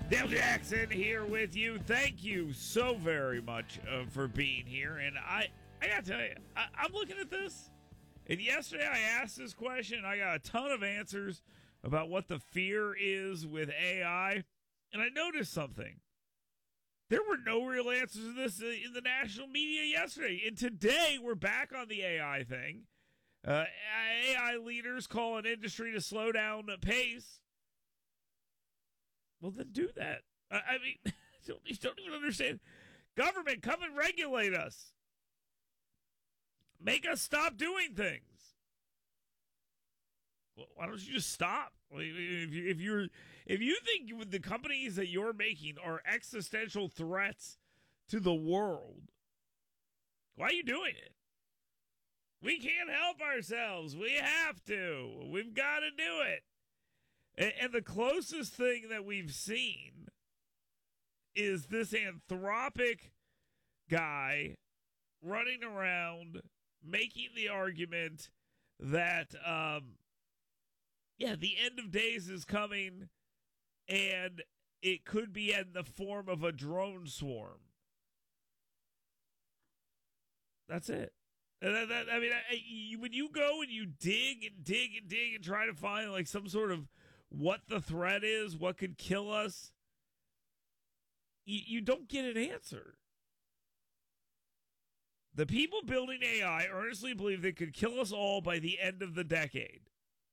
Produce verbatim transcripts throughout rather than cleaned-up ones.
Dale Jackson here with you. Thank you so very much uh, for being here. And I, I gotta tell you, I, I'm looking at this. And yesterday I asked this question. I got a ton of answers about what the fear is with A I. And I noticed something. There were no real answers to this in the national media yesterday. And today we're back on the A I thing. Uh, A I leaders call an industry to slow down the pace. Well, then do that. I, I mean, I don't, you don't even understand. Government, come and regulate us. Make us stop doing things. Well, why don't you just stop? If, you, if you're, if you think the companies that you're making are existential threats to the world, why are you doing it? We can't help ourselves. We have to. We've got to do it. And the closest thing that we've seen is this Anthropic guy running around making the argument that, um, yeah, the end of days is coming and it could be in the form of a drone swarm. That's it. And that, that, I mean, I, you, when you go and you dig and dig and dig and try to find like some sort of what the threat is, what could kill us, you, you don't get an answer. The people building A I earnestly believe they could kill us all by the end of the decade.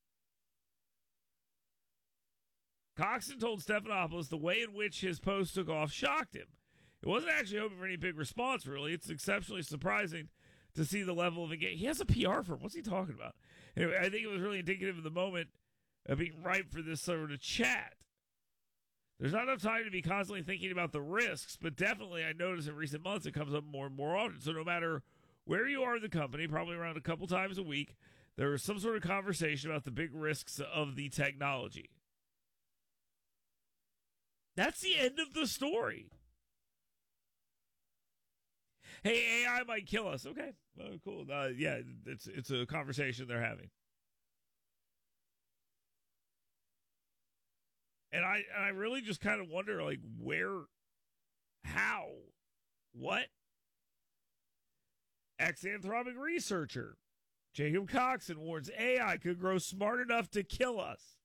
Coxon told Stephanopoulos the way in which his post took off shocked him. It wasn't actually hoping for any big response, really. It's exceptionally surprising to see the level of engagement. He has a P R firm. What's he talking about? Anyway, I think it was really indicative of the moment of being ripe for this sort of chat. There's not enough time to be constantly thinking about the risks, but definitely I notice in recent months it comes up more and more often. So no matter where you are in the company, probably around a couple times a week, there is some sort of conversation about the big risks of the technology. That's the end of the story. Hey, A I might kill us. Okay, well, cool. Uh, yeah, it's it's a conversation they're having. And I and I really just kind of wonder, like, where, how, what? Ex-Anthropic researcher Jacob Coxon warns A I could grow smart enough to kill us.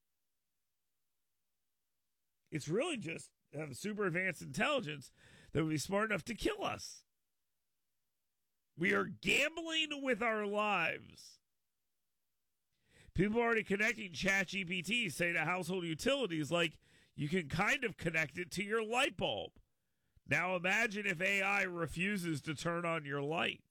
It's really just have super advanced intelligence that would be smart enough to kill us. We are gambling with our lives. People are already connecting ChatGPT, say, to household utilities, like you can kind of connect it to your light bulb. Now imagine if A I refuses to turn on your light.